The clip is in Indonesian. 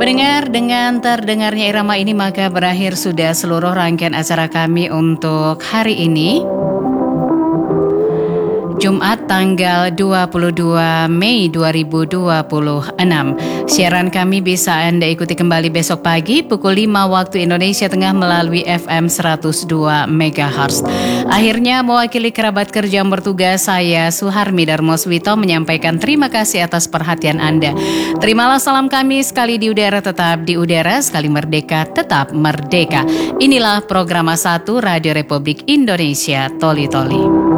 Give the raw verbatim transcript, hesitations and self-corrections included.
Pendengar, dengan terdengarnya irama ini maka berakhir sudah seluruh rangkaian acara kami untuk hari ini. Jumat tanggal dua puluh dua Mei dua ribu dua puluh enam. Siaran kami bisa Anda ikuti kembali besok pagi pukul lima waktu Indonesia Tengah melalui F M seratus dua megahertz. Akhirnya mewakili kerabat kerja yang bertugas, saya Suharmi Darmoswito menyampaikan terima kasih atas perhatian Anda. Terimalah salam kami, sekali di udara tetap di udara, sekali merdeka tetap merdeka. Inilah program satu Radio Republik Indonesia Toli Toli.